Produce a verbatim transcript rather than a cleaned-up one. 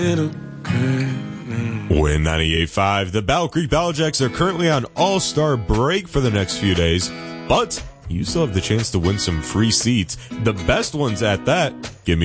Win ninety-eight point five. The Battle Creek Battlejax are currently on all-star break for the next few days, but you still have the chance to win some free seats. The best ones at that. Give me